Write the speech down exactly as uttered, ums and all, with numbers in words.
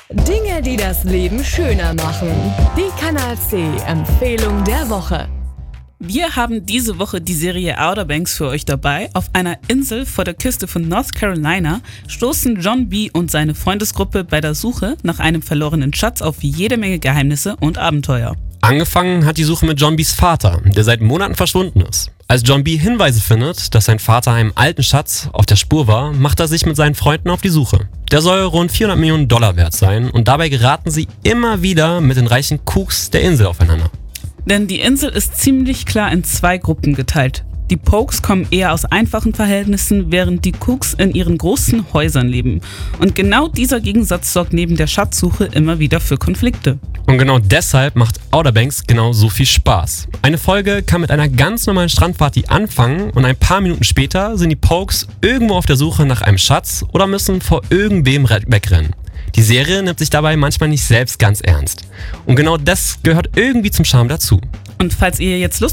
Dinge, die das Leben schöner machen. Die Kanal C Empfehlung der Woche. Wir haben diese Woche die Serie Outer Banks für euch dabei. Auf einer Insel vor der Küste von North Carolina stoßen John B. und seine Freundesgruppe bei der Suche nach einem verlorenen Schatz auf jede Menge Geheimnisse und Abenteuer. Angefangen hat die Suche mit John B's Vater, der seit Monaten verschwunden ist. Als John B. Hinweise findet, dass sein Vater einem alten Schatz auf der Spur war, macht er sich mit seinen Freunden auf die Suche. Der soll rund vierhundert Millionen Dollar wert sein und dabei geraten sie immer wieder mit den reichen Cooks der Insel aufeinander. Denn die Insel ist ziemlich klar in zwei Gruppen geteilt. Die Pokes kommen eher aus einfachen Verhältnissen, während die Cooks in ihren großen Häusern leben. Und genau dieser Gegensatz sorgt neben der Schatzsuche immer wieder für Konflikte. Und genau deshalb macht Outer Banks genau so viel Spaß. Eine Folge kann mit einer ganz normalen Strandparty anfangen und ein paar Minuten später sind die Pokes irgendwo auf der Suche nach einem Schatz oder müssen vor irgendwem wegrennen. Die Serie nimmt sich dabei manchmal nicht selbst ganz ernst. Und genau das gehört irgendwie zum Charme dazu. Und falls ihr jetzt Lust